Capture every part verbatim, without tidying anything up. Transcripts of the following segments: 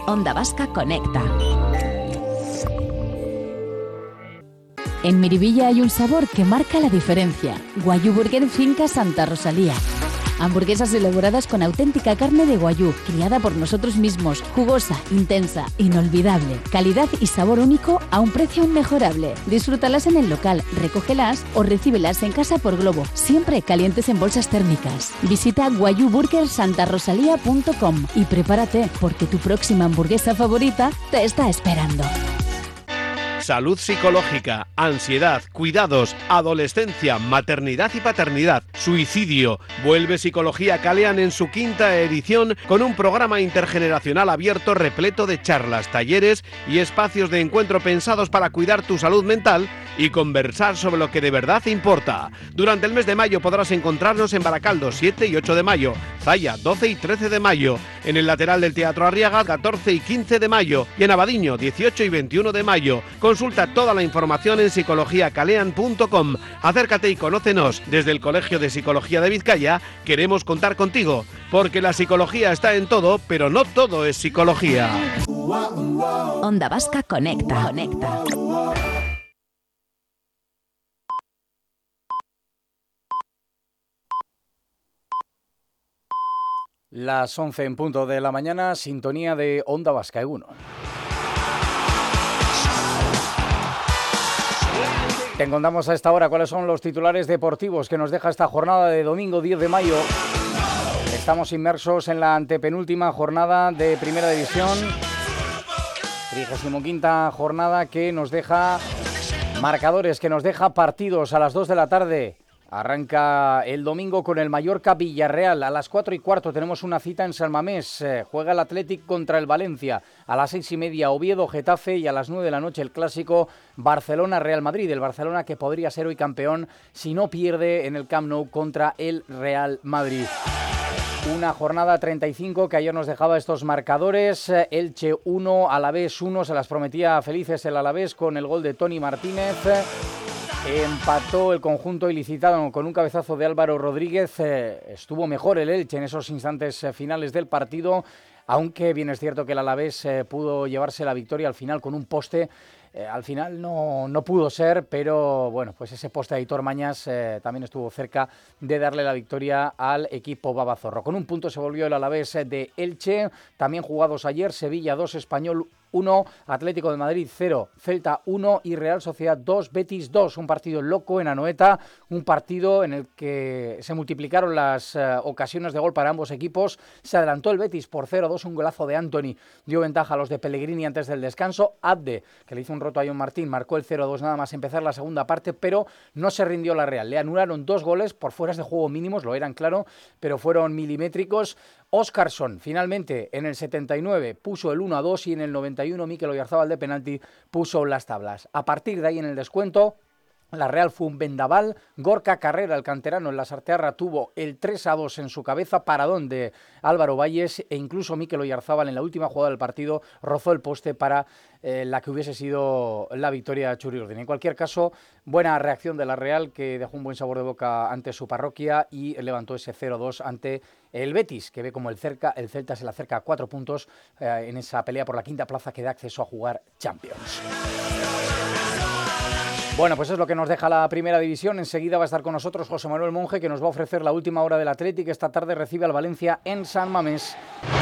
Onda Vasca Conecta. En Miribilla hay un sabor que marca la diferencia. Guayú Burger Finca Santa Rosalía. Hamburguesas elaboradas con auténtica carne de guayú, criada por nosotros mismos, jugosa, intensa, inolvidable, calidad y sabor único a un precio inmejorable. Disfrútalas en el local, recógelas o recíbelas en casa por globo, siempre calientes en bolsas térmicas. Visita guayú burger santa rosalía punto com y prepárate porque tu próxima hamburguesa favorita te está esperando. Salud psicológica, ansiedad, cuidados, adolescencia, maternidad y paternidad, suicidio. Vuelve Psicología Calean en su quinta edición con un programa intergeneracional abierto repleto de charlas, talleres y espacios de encuentro pensados para cuidar tu salud mental y conversar sobre lo que de verdad importa. Durante el mes de mayo podrás encontrarnos en Baracaldo siete y ocho de mayo, Zaya doce y trece de mayo, en el lateral del Teatro Arriaga catorce y quince de mayo y en Abadiño dieciocho y veintiuno de mayo. Consulta toda la información en psicología calean punto com. Acércate y conócenos. Desde el Colegio de Psicología de Vizcaya queremos contar contigo, porque la psicología está en todo, pero no todo es psicología. Onda Vasca Conecta. Conecta. Las once en punto de la mañana, sintonía de Onda Vasca E uno. Te contamos a esta hora cuáles son los titulares deportivos que nos deja esta jornada de domingo diez de mayo. Estamos inmersos en la antepenúltima jornada de Primera División, trigésima quinta jornada que nos deja marcadores, que nos deja partidos a las dos de la tarde. Arranca el domingo con el Mallorca Villarreal. A las cuatro y cuarto tenemos una cita en San Mamés. Eh, juega el Athletic contra el Valencia. A las seis y media Oviedo Getafe y a las nueve de la noche el clásico Barcelona Real Madrid. El Barcelona que podría ser hoy campeón si no pierde en el Camp Nou contra el Real Madrid. Una jornada treinta y cinco que ayer nos dejaba estos marcadores. Elche uno, Alavés uno. Se las prometía felices el Alavés con el gol de Toni Martínez. Empató el conjunto ilicitano con un cabezazo de Álvaro Rodríguez. Eh, estuvo mejor el Elche en esos instantes eh, finales del partido, aunque bien es cierto que el Alavés eh, pudo llevarse la victoria al final con un poste. Eh, al final no, no pudo ser, pero bueno, pues ese poste de Aitor Mañas eh, también estuvo cerca de darle la victoria al equipo babazorro. Con un punto se volvió el Alavés de Elche. También jugados ayer, Sevilla dos, Español uno, Atlético de Madrid cero, Celta uno y Real Sociedad dos, Betis dos. Un partido loco en Anoeta, un partido en el que se multiplicaron las uh, ocasiones de gol para ambos equipos. Se adelantó el Betis por cero dos, un golazo de Antony dio ventaja a los de Pellegrini antes del descanso. Abde, que le hizo un roto a John Martín, marcó el cero dos nada más empezar la segunda parte, pero no se rindió la Real. Le anularon dos goles por fueras de juego mínimos, lo eran claro, pero fueron milimétricos. Óscarson, finalmente, en el setenta y nueve puso el uno a dos y en el noventa y uno Mikel Oyarzábal de penalti puso las tablas. A partir de ahí en el descuento, la Real fue un vendaval. Gorka Carrera, el canterano en la Sartearra, tuvo el tres a dos en su cabeza, paradón de Álvaro Valles, e incluso Mikel Oyarzábal en la última jugada del partido rozó el poste para eh, la que hubiese sido la victoria de Txuri Urdin. En cualquier caso, buena reacción de la Real, que dejó un buen sabor de boca ante su parroquia y levantó ese cero dos ante el Betis, que ve como el, cerca, el Celta se le acerca a cuatro puntos eh, en esa pelea por la quinta plaza que da acceso a jugar Champions. Bueno, pues es lo que nos deja la Primera División. Enseguida va a estar con nosotros José Manuel Monge, que nos va a ofrecer la última hora del Athletic. Esta tarde recibe al Valencia en San Mamés.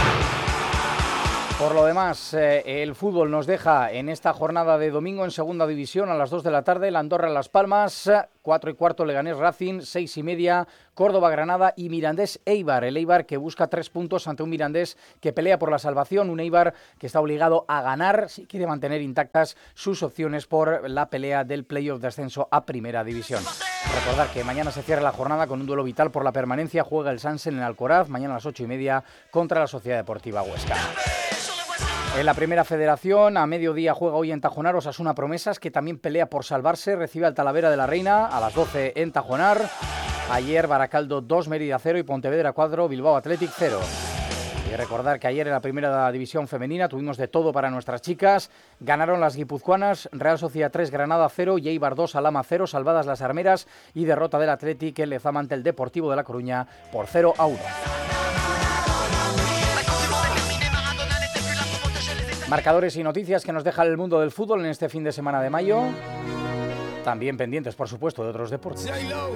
Por lo demás, eh, el fútbol nos deja en esta jornada de domingo en Segunda División a las dos de la tarde, la Andorra Las Palmas, cuatro y cuarto Leganés Racing, seis y media Córdoba Granada y Mirandés Eibar. El Eibar que busca tres puntos ante un Mirandés que pelea por la salvación, un Eibar que está obligado a ganar si quiere mantener intactas sus opciones por la pelea del playoff de ascenso a Primera División. Recordar que mañana se cierra la jornada con un duelo vital por la permanencia, juega el Sansen en Alcoraz, mañana a las ocho y media contra la Sociedad Deportiva Huesca. En la Primera Federación, a mediodía juega hoy en Tajonar Osasuna Promesas, que también pelea por salvarse, recibe al Talavera de la Reina a las doce en Tajonar. Ayer Baracaldo dos, Mérida cero y Pontevedra cuatro, Bilbao Athletic cero. Y recordar que ayer en la Primera División Femenina tuvimos de todo para nuestras chicas. Ganaron las guipuzcoanas, Real Sociedad tres, Granada cero, y Eibar dos, Alhama cero, salvadas las armeras y derrota del Athletic en Lezama ante el Deportivo de La Coruña por cero a uno. Marcadores y noticias que nos deja el mundo del fútbol en este fin de semana de mayo. También pendientes, por supuesto, de otros deportes.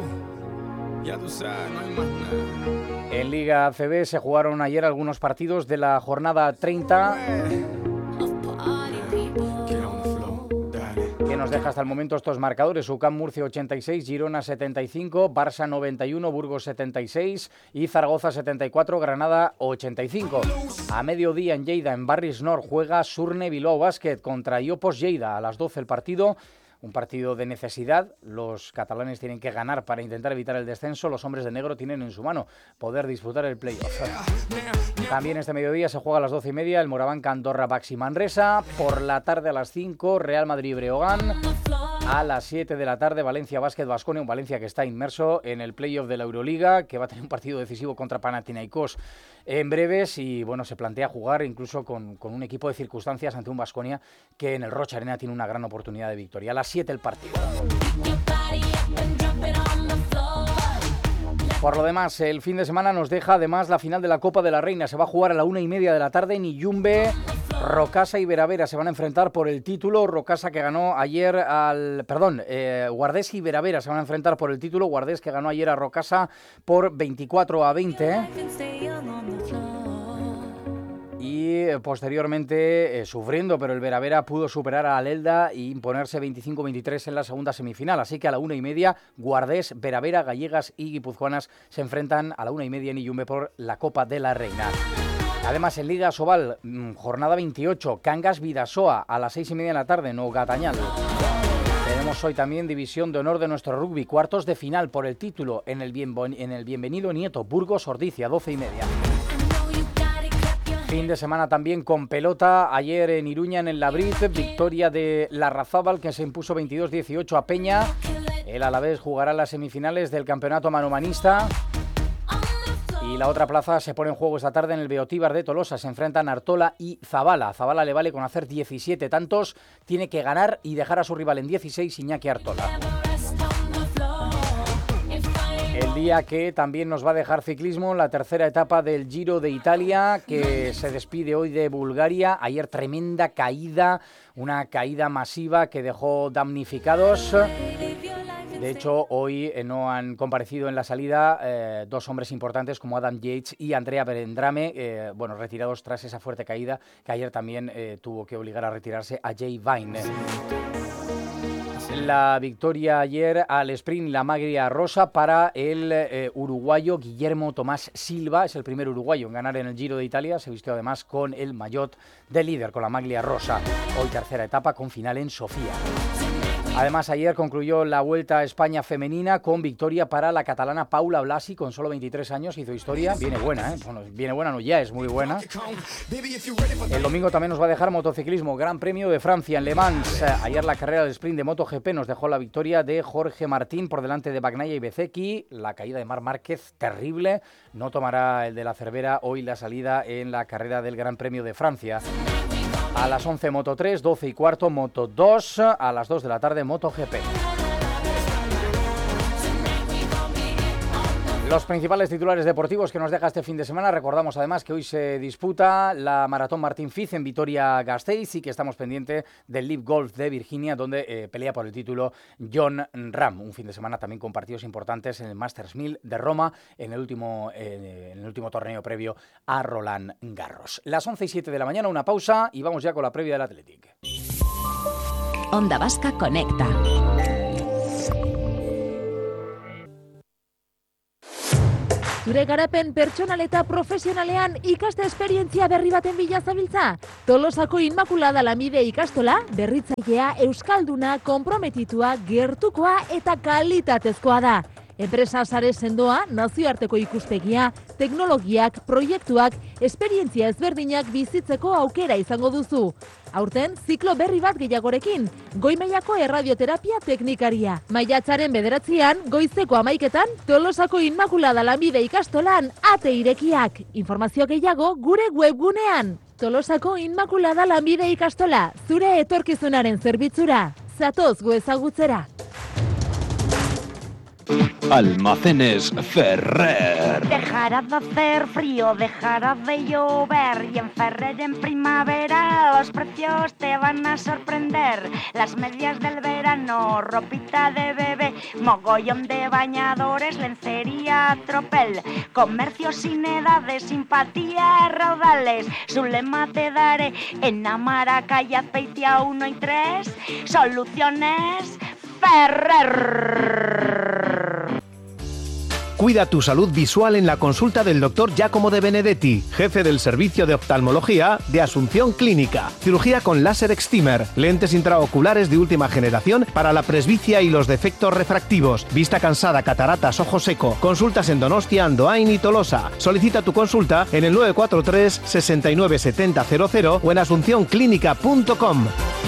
En Liga A C B se jugaron ayer algunos partidos de la jornada treinta. Que nos deja hasta el momento estos marcadores: U C A M Murcia ochenta y seis, Girona setenta y cinco, Barça noventa y uno, Burgos setenta y seis y Zaragoza setenta y cuatro, Granada ochenta y cinco. A mediodía en Lleida, en Barris Nord, juega Surne Bilbao Basket contra Iopos Lleida. A las doce el partido. Un partido de necesidad, los catalanes tienen que ganar para intentar evitar el descenso, los hombres de negro tienen en su mano poder disputar el playoff. También este mediodía se juega a las doce y media el Morabanca Andorra Baxi Manresa, por la tarde a las cinco Real Madrid Breogán, a las siete de la tarde Valencia Basket Baskonia, un Valencia que está inmerso en el playoff de la Euroliga, que va a tener un partido decisivo contra Panathinaikos en breves y bueno, se plantea jugar incluso con, con un equipo de circunstancias ante un Baskonia que en el Rocha Arena tiene una gran oportunidad de victoria. A las siete el partido. Por lo demás, el fin de semana nos deja además la final de la Copa de la Reina. Se va a jugar a la una y media de la tarde en Iyumbe. Rocasa y Veravera se van a enfrentar por el título. Rocasa que ganó ayer al... Perdón, eh, Guardés y Veravera se van a enfrentar por el título. Guardés que ganó ayer a Rocasa por veinticuatro a veinte. ¿eh? Y posteriormente, eh, sufriendo, pero el Veravera pudo superar a Alelda e imponerse veinticinco a veintitrés en la segunda semifinal. Así que a la una y media, Guardés, Veravera, Gallegas y Guipuzcoanas se enfrentan a la una y media en Iyumbe por la Copa de la Reina. Además, en Liga Sobal, jornada veintiocho, Cangas Vidasoa, a las seis y media de la tarde, no Gatañal. Tenemos hoy también división de honor de nuestro rugby, cuartos de final por el título en el, bien, en el Bienvenido Nieto, Burgos Ordicia, doce y media. Fin de semana también con pelota, ayer en Iruña en el Labrit, victoria de Larrazábal que se impuso veintidós dieciocho a Peña. El Alavés jugará las semifinales del campeonato manomanista. Y la otra plaza se pone en juego esta tarde en el Beotíbar de Tolosa. Se enfrentan Artola y Zabala. A Zabala le vale con hacer diecisiete tantos. Tiene que ganar y dejar a su rival en dieciséis, Iñaki Artola. El día que también nos va a dejar ciclismo, la tercera etapa del Giro de Italia, que se despide hoy de Bulgaria. Ayer tremenda caída, una caída masiva que dejó damnificados. De hecho, hoy eh, no han comparecido en la salida eh, dos hombres importantes como Adam Yates y Andrea Berendrame, eh, bueno, retirados tras esa fuerte caída que ayer también eh, tuvo que obligar a retirarse a Jay Vine. La victoria ayer al sprint la maglia rosa para el eh, uruguayo Guillermo Tomás Silva. Es el primer uruguayo en ganar en el Giro de Italia. Se vistió además con el maillot de líder, con la maglia rosa. Hoy tercera etapa con final en Sofía. Además, ayer concluyó la Vuelta a España femenina con victoria para la catalana Paula Blasi, con solo veintitrés años, hizo historia. Viene buena, ¿eh? Bueno, viene buena, no, ya es muy buena. El domingo también nos va a dejar motociclismo, Gran Premio de Francia en Le Mans. Ayer la carrera del sprint de MotoGP nos dejó la victoria de Jorge Martín por delante de Bagnaia y Bezzecchi. La caída de Marc Márquez, terrible. No tomará el de la Cervera hoy la salida en la carrera del Gran Premio de Francia. A las once Moto tres, doce y cuarto Moto dos, a las dos de la tarde MotoGP. Los principales titulares deportivos que nos deja este fin de semana. Recordamos además que hoy se disputa la Maratón Martín Fiz en Vitoria-Gasteiz y que estamos pendientes del Live Golf de Virginia, donde eh, pelea por el título John Ram. Un fin de semana también con partidos importantes en el Masters mil de Roma, en el último, eh, en el último torneo previo a Roland Garros. Las once y siete de la mañana, una pausa y vamos ya con la previa del Athletic. Onda Vasca Conecta. Zure garapen pertsonal eta profesionalean ikaste esperientzia berri baten bila zabiltza? Tolosako Inmaculada Lamide ikastola, berritzailea, euskalduna, konprometitua, gertukoa eta kalitatezkoa da. Enpresa sare sendoa, nazioarteko ikuspegia, teknologiak, proiektuak, esperientzia ezberdinak bizitzeko aukera izango duzu. Aurten, ziklo berri bat gehiagorekin, goi-mailako erradioterapia teknikaria. Maiatzaren bederatzean, goizeko hamaiketan, Tolosako Inmaculada Lamide ikastolan ate irekiak. Informazio gehiago gure webgunean. Tolosako Inmaculada Lamide ikastola, zure etorkizunaren zerbitzura. Zatoz gu ezagutzera. Almacenes Ferrer. Dejará de hacer frío, dejará de llover y en Ferrer en primavera los precios te van a sorprender. Las medias del verano, ropita de bebé, mogollón de bañadores, lencería, tropel, comercio sin edades, simpatía, raudales. Su lema te daré en Amara, calle Azpeitia uno y tres. Soluciones Ferrer. Cuida tu salud visual en la consulta del doctor Giacomo De Benedetti, jefe del servicio de oftalmología de Asunción Clínica. Cirugía con láser excimer, lentes intraoculares de última generación para la presbicia y los defectos refractivos, vista cansada, cataratas, ojo seco. Consultas en Donostia, Andoain y Tolosa. Solicita tu consulta en el nueve cuatro tres, sesenta y nueve, setenta, cero cero o en asunción clínica punto com.